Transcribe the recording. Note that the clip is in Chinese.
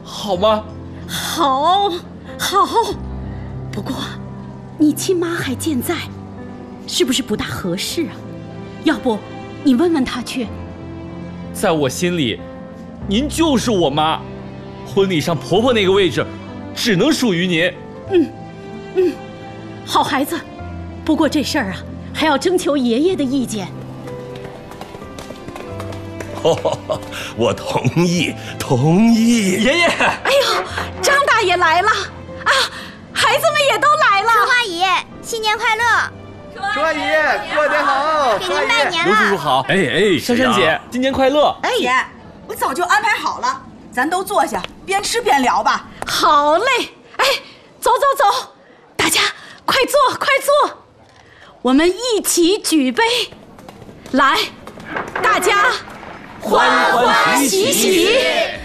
好吗？ 好，不过你亲妈还健在，是不是不大合适啊？要不你问问她去。 在我心里，您就是我妈，婚礼上婆婆那个位置，只能属于您。 好孩子，不过这事儿啊，还要征求爷爷的意见。 我同意。 爷爷， 哎呦，张大爷来了啊！孩子们也都来了。 春花姨，新年快乐！ 春花姨过年好！ 给您拜年刘叔叔了。 好。 哎， 珊珊姐，新年快乐！ 哎，姐，我早就安排好了，咱都坐下，边吃边聊吧。 好嘞，哎，走，大家快坐，我们一起举杯，来，大家欢欢喜喜。